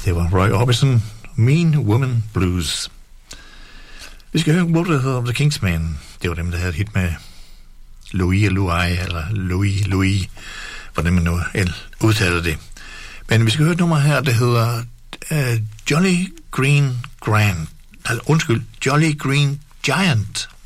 det var Roy Orbison, Mean Woman Blues. Vi skal høre en gruppe, der hedder The Kingsmen. Det var dem, der havde et hit med Louis, eller Louis, hvordan man nu udtaler det. Men vi skal høre et nummer her, der hedder Jolly Green Giant.